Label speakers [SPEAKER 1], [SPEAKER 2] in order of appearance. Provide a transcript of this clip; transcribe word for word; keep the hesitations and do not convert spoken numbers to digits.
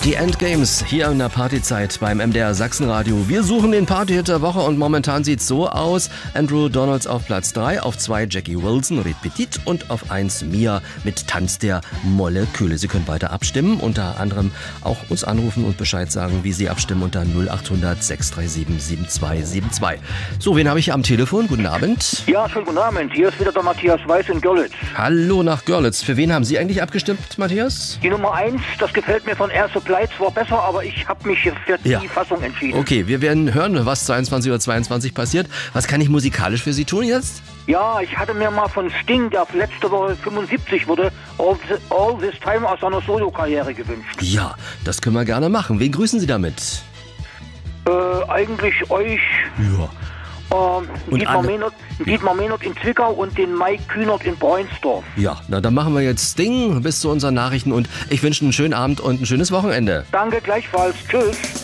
[SPEAKER 1] Die Endgames hier in der Partyzeit beim M D R Sachsenradio. Wir suchen den Partyhit der Woche und momentan sieht's so aus. Andrew Donalds auf Platz drei, auf zwei Jackie Wilson, Red Petit und auf eins Mia mit Tanz der Moleküle. Sie können weiter abstimmen, unter anderem auch uns anrufen und Bescheid sagen, wie Sie abstimmen unter null acht hundert sechs drei sieben sieben zwei sieben zwei. So, wen habe ich hier am Telefon? Guten Abend.
[SPEAKER 2] Ja, schönen guten Abend. Hier ist wieder der Matthias Weiß in Görlitz.
[SPEAKER 1] Hallo nach Görlitz. Für wen haben Sie eigentlich abgestimmt, Matthias?
[SPEAKER 2] Die Nummer eins, das gefällt mir von Air Supply zwar besser, aber ich habe mich für die
[SPEAKER 1] Ja.
[SPEAKER 2] Fassung entschieden.
[SPEAKER 1] Okay, wir werden hören, was zweiundzwanzig Uhr zweiundzwanzig passiert. Was kann ich musikalisch für Sie tun jetzt?
[SPEAKER 2] Ja, ich hatte mir mal von Sting, der letzte Woche fünfundsiebzig wurde, All, the, all This Time aus seiner Solo-Karriere gewünscht.
[SPEAKER 1] Ja, das können wir gerne machen. Wen grüßen Sie damit?
[SPEAKER 2] Äh, eigentlich euch,
[SPEAKER 1] Ja.
[SPEAKER 2] ähm,
[SPEAKER 1] Und
[SPEAKER 2] Dietmar
[SPEAKER 1] alle-
[SPEAKER 2] Mehnert, Dietmar Mehnert in Zwickau und den Mike Kühnert in Bräunsdorf.
[SPEAKER 1] Ja, na dann machen wir jetzt Sting bis zu unseren Nachrichten und ich wünsche einen schönen Abend und ein schönes Wochenende.
[SPEAKER 2] Danke, gleichfalls. Tschüss.